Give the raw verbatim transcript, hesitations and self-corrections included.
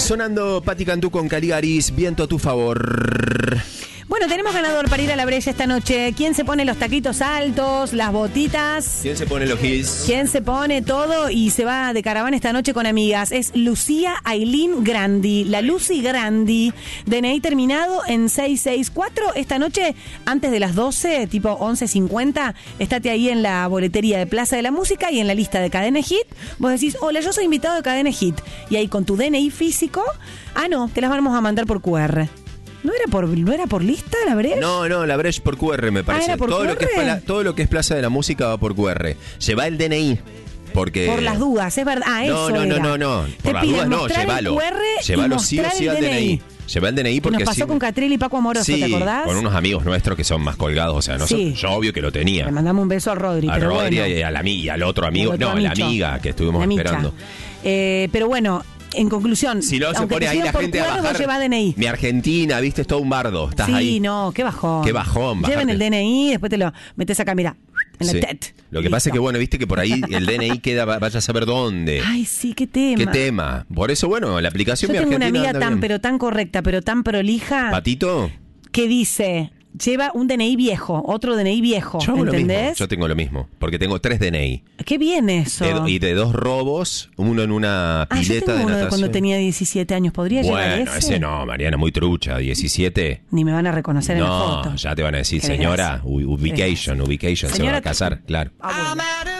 Sonando Patti Cantú con Caligaris, viento a tu favor. Bueno, tenemos ganador para ir a la Brecha esta noche. ¿Quién se pone los taquitos altos, las botitas? ¿Quién se pone los hits? ¿Quién se pone todo y se va de caravana esta noche con amigas? Es Lucía Ailín Grandi, la Lucy Grandi. D N I terminado en seiscientos sesenta y cuatro. Esta noche, antes de las doce, tipo once cincuenta, estate ahí en la boletería de Plaza de la Música y en la lista de Cadena Hit. Vos decís, hola, yo soy invitado de Cadena Hit. Y ahí con tu D N I físico, ah, no, te las vamos a mandar por Q R. ¿No era por, ¿No era por lista la Breche? No, no, la Breche por Q R me parece. Ah, ¿era por todo Q R? Lo que es pala, todo lo que es Plaza de la Música va por Q R. Lleva el D N I. Porque... Por las dudas, es verdad. Ah, no, eso no, era. no, no, no. Por Te las piden dudas no, mostrar llévalo. el Q R Llévalo y sí o mostrar sí el al D N I. Lleva el D N I porque nos pasó sí. con Catriel y Paco Amoroso, sí, ¿te acordás? Con unos amigos nuestros que son más colgados, o sea, no sí. son, yo obvio que lo tenía. Le mandamos un beso a Rodri, a pero Rodri bueno. y a la amiga, al otro amigo, otro no, a la amiga que estuvimos la esperando. Eh, pero bueno, en conclusión, si no se aunque pone te ahí la por gente Q R, a bajar. vos llevá D N I. Mi Argentina, viste, es todo un bardo. Estás sí, ahí. no, qué bajón. Qué bajón, bajarte. Lleven el D N I, después te lo metes acá, mira, en la sí. T E T. Lo que Listo. pasa es que, bueno, viste que por ahí el D N I queda, vaya a saber dónde. Ay, sí, qué tema. ¿Qué tema? Por eso, bueno, la aplicación Yo Mi tengo una Argentina amiga anda tan, bien. pero tan correcta, pero tan prolija, ¿Patito? que dice, lleva un D N I viejo, otro D N I viejo, Yo hago lo ¿entendés? mismo. Yo tengo lo mismo, porque tengo tres D N I. Qué bien eso. De do- y de dos robos, uno en una ah, yo pileta tengo de uno de natación. cuando tenía diecisiete años, ¿podría llevar Bueno, ese? ese no, Mariana, muy trucha, diecisiete. Ni me van a reconocer en la No, foto. ya te van a decir, Qué señora, desgracia. u- ubication, ubication, se va Señora, a casar, claro. Ah, bueno.